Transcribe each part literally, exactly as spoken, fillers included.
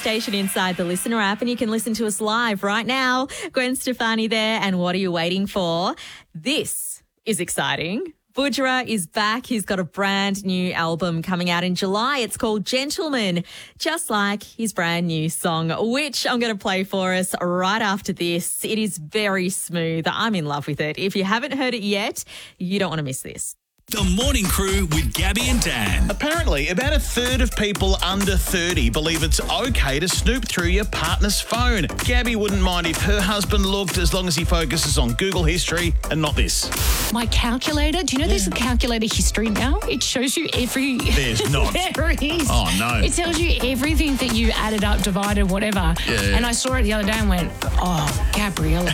station inside the Listener app, and you can listen to us live right now. Gwen Stefani there, and what are you waiting for? This is exciting. Budjerah is back. He's got a brand new album coming out in July. It's called Gentleman, just like his brand new song, which I'm going to play for us right after this. It is very smooth. I'm in love with it. If you haven't heard it yet, you don't want to miss this. The Morning Crew with Gabby and Dan. Apparently, about a third of people under thirty believe it's okay to snoop through your partner's phone. Gabby wouldn't mind if her husband looked, as long as he focuses on Google history and not this. My calculator, do you know there's a calculator history now? It shows you every... There's not. There is. Oh, no. It tells you everything that you added up, divided, whatever. Yeah. And I saw it the other day and went, oh, Gabriella.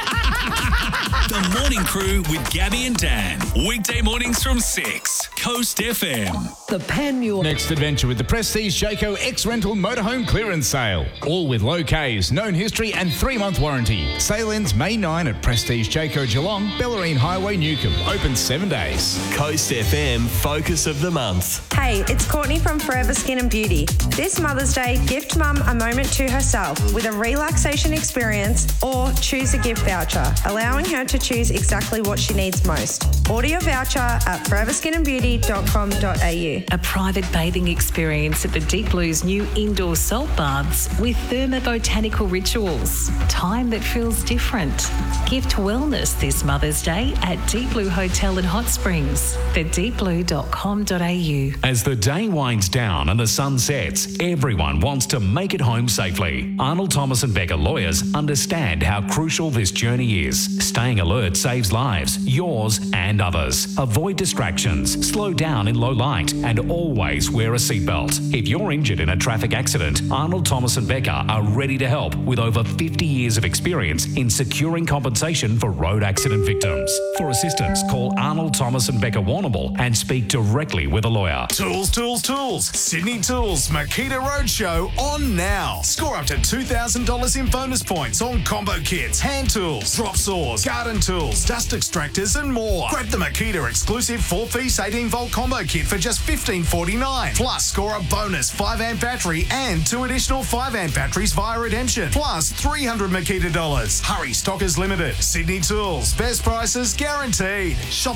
The Morning Crew with Gabby and Dan. Weekday mornings from six. Coast F M. The Panmure. Next adventure with the Prestige Jayco X-Rental Motorhome Clearance Sale. All with low Ks, known history and three-month warranty. Sale ends May ninth at Prestige Jayco Geelong, Bellarine Highway, Newcomb. Open seven days. Coast F M Focus of the Month. Hey, it's Courtney from Forever Skin and Beauty. This Mother's Day, gift mum a moment to herself with a relaxation experience or choose a gift voucher, allowing her to choose exactly what she needs most. Order your voucher at forever skin and beauty dot com dot a u. A private bathing experience at the Deep Blue's new indoor salt baths with thermobotanical rituals. Time that feels different. Gift wellness this Mother's Day at Deep Blue Hotel and Hot Springs. the deep blue dot com dot a u. As the day winds down and the sun sets, everyone wants to make it home safely. Arnold Thomas and Becker lawyers understand how crucial this journey is. Staying alert saves lives, yours and others. Avoid distractions, slow down in low light, and always wear a seatbelt. If you're injured in a traffic accident, Arnold Thomas and Becker are ready to help with over fifty years of experience in securing compensation for road accident victims. For assistance, call Arnold Thomas and Becker Warrnambool and speak directly with a lawyer. Tools, tools, tools. Sydney Tools Makita Roadshow on now. Score up to two thousand dollars in bonus points on combo kits, hand tools, drop saws, garden tools, dust extractors and more. Grab the Makita exclusive four-piece eighteen volt combo kit for just fifteen forty-nine. Plus, score a bonus five amp battery and two additional five amp batteries via redemption. Plus, three hundred Makita dollars. Hurry, stock is limited. Sydney Tools. Best prices guaranteed. Shop